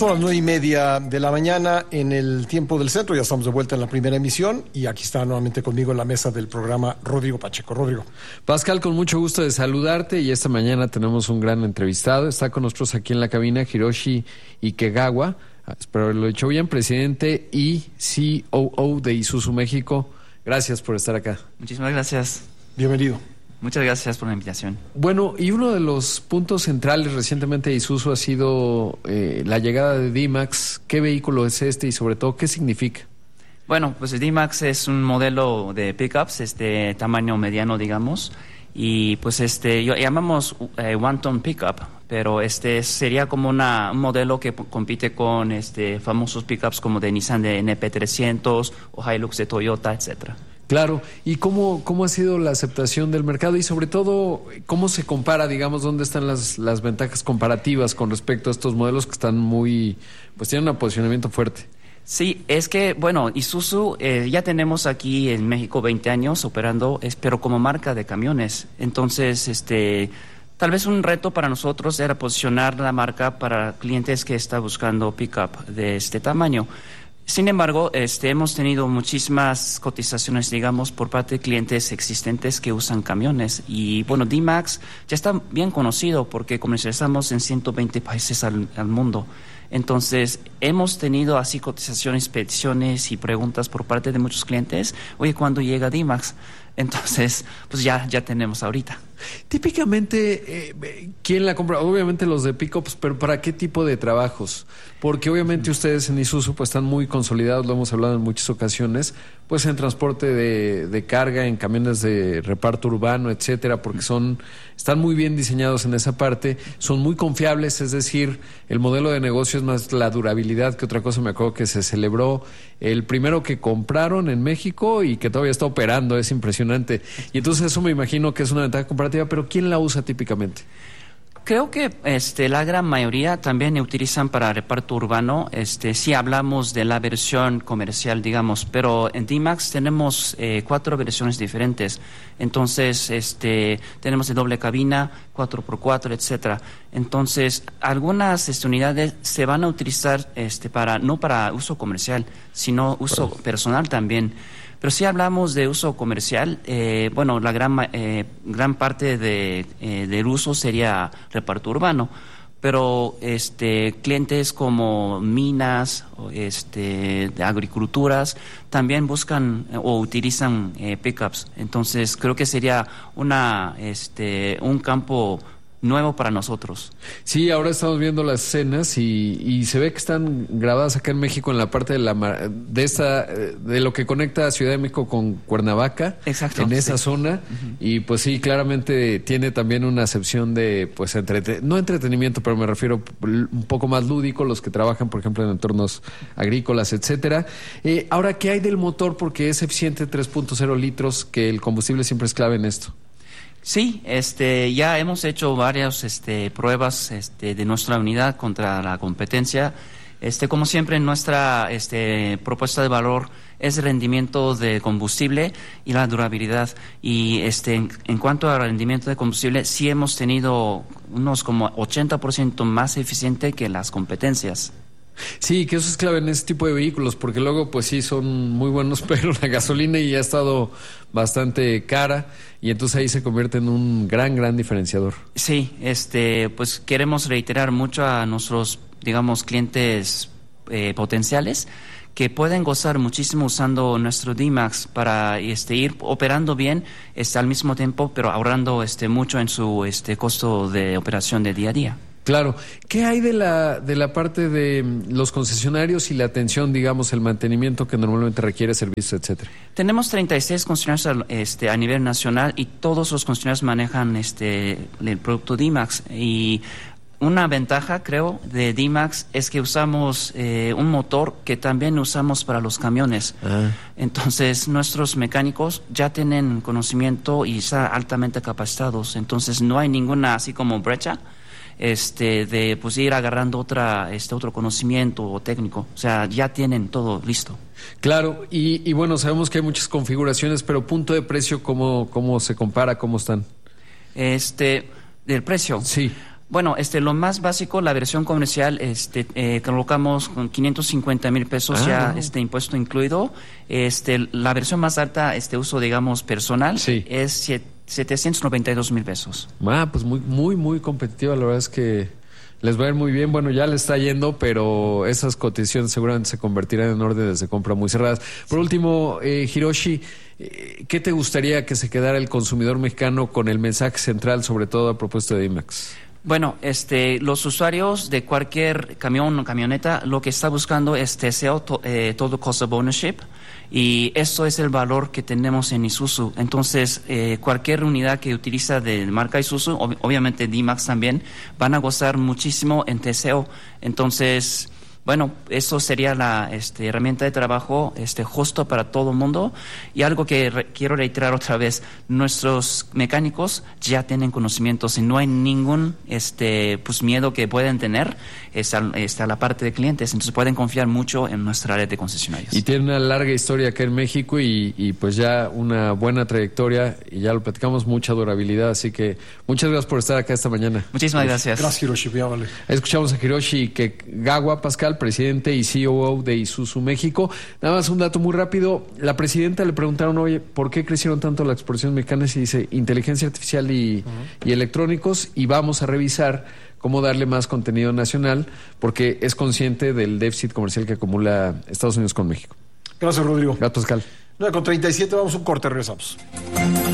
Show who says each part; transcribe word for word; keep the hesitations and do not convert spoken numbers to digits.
Speaker 1: Son las nueve y media de la mañana en el tiempo del centro. Ya estamos de vuelta en la primera emisión y aquí está nuevamente conmigo en la mesa del programa Rodrigo Pacheco. Rodrigo.
Speaker 2: Pascal, con mucho gusto de saludarte y esta mañana tenemos un gran entrevistado. Está con nosotros aquí en la cabina Hiroshi Ikegawa, espero haberlo dicho bien, presidente y C O O de Isuzu México. Gracias por estar acá.
Speaker 3: Muchísimas gracias.
Speaker 1: Bienvenido.
Speaker 3: Muchas gracias por la invitación.
Speaker 2: Bueno, y uno de los puntos centrales recientemente de Isuzu ha sido eh, la llegada de D-Max. ¿Qué vehículo es este y sobre todo qué significa?
Speaker 3: Bueno, pues el D-Max es un modelo de pickups, este tamaño mediano, digamos, y pues este yo llamamos eh, one ton pickup, pero este sería como una, un modelo que p- compite con este famosos pickups como de Nissan de N P trescientos o Hilux de Toyota, etcétera.
Speaker 2: Claro, ¿y cómo, cómo ha sido la aceptación del mercado y sobre todo cómo se compara, digamos, dónde están las, las ventajas comparativas con respecto a estos modelos que están muy, pues tienen un posicionamiento fuerte?
Speaker 3: Sí, es que, bueno, Isuzu eh, ya tenemos aquí en México veinte años operando, es, pero como marca de camiones. Entonces, este, tal vez un reto para nosotros era posicionar la marca para clientes que están buscando pickup de este tamaño. Sin embargo, este, hemos tenido muchísimas cotizaciones, digamos, por parte de clientes existentes que usan camiones. Y bueno, D-Max ya está bien conocido porque comercializamos en ciento veinte países al, al mundo. Entonces, hemos tenido así cotizaciones, peticiones y preguntas por parte de muchos clientes. Oye, ¿cuándo llega D-Max? Entonces, pues ya, ya tenemos ahorita.
Speaker 2: Típicamente, eh, ¿quién la compra? Obviamente los de pickups, pero ¿para qué tipo de trabajos? Porque obviamente mm. ustedes en Isuzu pues están muy consolidados, lo hemos hablado en muchas ocasiones, pues en transporte de, de carga, en camiones de reparto urbano, etcétera, porque son, están muy bien diseñados en esa parte, son muy confiables, es decir, el modelo de negocio es más la durabilidad que otra cosa. Me acuerdo que se celebró el primero que compraron en México y que todavía está operando, es impresionante. Y entonces eso me imagino que es una ventaja comparativa, pero ¿quién la usa típicamente?
Speaker 3: Creo que este, la gran mayoría también utilizan para reparto urbano. Este, sí hablamos de la versión comercial, digamos, pero en D-Max tenemos eh, cuatro versiones diferentes. Entonces, este, tenemos de doble cabina, cuatro por cuatro, etcétera. Entonces, algunas este, unidades se van a utilizar este, para no para uso comercial, sino uso bueno. personal también. Pero si hablamos de uso comercial, eh, bueno, la gran eh, gran parte de, eh, del uso sería reparto urbano, pero este clientes como minas, este de agriculturas también buscan o utilizan eh, pickups. Entonces creo que sería una este un campo nuevo para nosotros.
Speaker 2: Sí, ahora estamos viendo las escenas y, y se ve que están grabadas acá en México en la parte de la de esta de lo que conecta Ciudad de México con Cuernavaca.
Speaker 3: Exacto,
Speaker 2: en esa
Speaker 3: sí.
Speaker 2: zona. Uh-huh. Y pues sí, claramente tiene también una acepción de pues entrete, no entretenimiento, pero me refiero un poco más lúdico, los que trabajan, por ejemplo, en entornos agrícolas, etcétera. Eh, ahora, ¿qué hay del motor? Porque es eficiente, tres punto cero litros, que el combustible siempre es clave en esto.
Speaker 3: Sí, este, ya hemos hecho varias este, pruebas este, de nuestra unidad contra la competencia. Este, como siempre, nuestra este, propuesta de valor es el rendimiento de combustible y la durabilidad. Y este, en, en cuanto al rendimiento de combustible, sí hemos tenido unos como ochenta por ciento más eficiente que las competencias.
Speaker 2: Sí, que eso es clave en ese tipo de vehículos, porque luego pues sí son muy buenos, pero la gasolina ya ha estado bastante cara y entonces ahí se convierte en un gran, gran diferenciador.
Speaker 3: Sí, este, pues queremos reiterar mucho a nuestros, digamos, clientes eh, potenciales que pueden gozar muchísimo usando nuestro D-Max para este, ir operando bien este, al mismo tiempo, pero ahorrando este, mucho en su este, costo de operación de día a día.
Speaker 2: Claro. ¿Qué hay de la de la parte de los concesionarios y la atención, digamos, el mantenimiento que normalmente requiere servicio, etcétera?
Speaker 3: Tenemos treinta y seis concesionarios este, a nivel nacional y todos los concesionarios manejan este el producto D-Max. Y una ventaja, creo, de D-Max es que usamos eh, un motor que también usamos para los camiones. Ah. Entonces, nuestros mecánicos ya tienen conocimiento y están altamente capacitados. Entonces, no hay ninguna así como brecha este de pues ir agarrando otra este otro conocimiento o técnico, o sea, ya tienen todo listo.
Speaker 2: Claro, y, y bueno, sabemos que hay muchas configuraciones, pero punto de precio, ¿cómo, cómo se compara, cómo están?
Speaker 3: Este, del precio.
Speaker 2: Sí.
Speaker 3: Bueno, este, lo más básico, la versión comercial, este, eh, colocamos con quinientos cincuenta mil pesos
Speaker 2: Ah,
Speaker 3: ya,
Speaker 2: no.
Speaker 3: este, impuesto incluido. Este, la versión más alta, este, uso, digamos, personal,
Speaker 2: Sí.
Speaker 3: es siete, setecientos noventa y dos mil pesos.
Speaker 2: Ah, pues muy, muy, muy competitiva. La verdad es que les va a ir muy bien. Bueno, ya le está yendo, pero esas cotizaciones seguramente se convertirán en órdenes de compra muy cerradas. Por último, eh, Hiroshi, eh, ¿qué te gustaría que se quedara el consumidor mexicano con el mensaje central, sobre todo a propósito de D-Max?
Speaker 3: Bueno, este, los usuarios de cualquier camión o camioneta lo que está buscando es T C O, to, eh, Total Cost of Ownership, y esto es el valor que tenemos en Isuzu. Entonces, eh, cualquier unidad que utiliza de marca Isuzu, ob- obviamente D-Max también, van a gozar muchísimo en T C O. Entonces, bueno, eso sería la este, herramienta de trabajo este, justo para todo el mundo. Y algo que re- quiero reiterar otra vez, nuestros mecánicos ya tienen conocimientos y no hay ningún este, pues, miedo que pueden tener este, a, este, a la parte de clientes. Entonces pueden confiar mucho en nuestra red de concesionarios.
Speaker 2: Y tiene una larga historia acá en México y, y pues ya una buena trayectoria y ya lo platicamos, mucha durabilidad. Así que muchas gracias por estar acá esta mañana.
Speaker 3: Muchísimas gracias.
Speaker 1: Gracias, Hiroshi. Ya vale.
Speaker 2: Escuchamos a Hiroshi Kegawa Pascal, presidente y C O O de Isuzu México. Nada más un dato muy rápido. La presidenta le preguntaron, oye, ¿por qué crecieron tanto las exportaciones mexicanas? Y dice, inteligencia artificial y, uh-huh. y electrónicos, y vamos a revisar cómo darle más contenido nacional, porque es consciente del déficit comercial que acumula Estados Unidos con México.
Speaker 1: Gracias, Rodrigo.
Speaker 2: Gracias, Pascal.
Speaker 1: nueve con treinta y siete, vamos a un corte, regresamos.